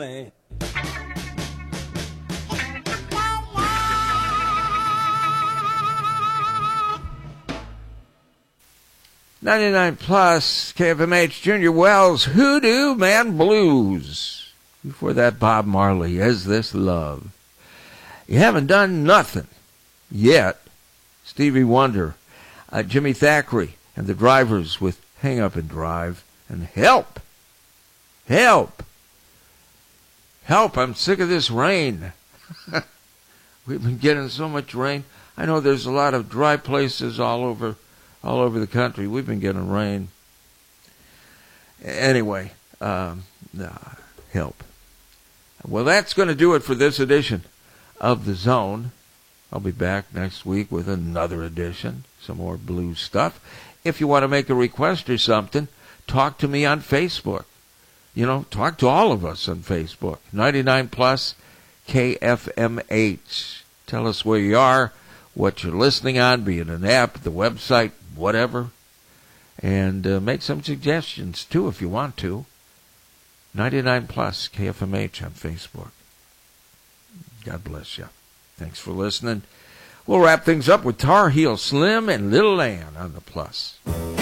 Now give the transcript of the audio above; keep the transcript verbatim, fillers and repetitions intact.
ninety-nine plus, K F M H, Junior Wells, Hoodoo Man Blues. Before that, Bob Marley, Is This Love? You haven't done nothing yet. Stevie Wonder, uh, Jimmy Thackeray, and the Drivers with Hang Up and Drive. And Help! Help! Help, I'm sick of this rain. We've been getting so much rain. I know there's a lot of dry places all over all over the country. We've been getting rain. Anyway, um, nah, help. Well, that's going to do it for this edition of The Zone. I'll be back next week with another edition, some more blues stuff. If you want to make a request or something, talk to me on Facebook. You know, talk to all of us on Facebook. ninety-nine plus K F M H. Tell us where you are, what you're listening on, be it an app, the website, whatever. And uh, make some suggestions, too, if you want to. ninety-nine plus K F M H on Facebook. God bless you. Thanks for listening. We'll wrap things up with Tar Heel Slim and Little Ann on the Plus.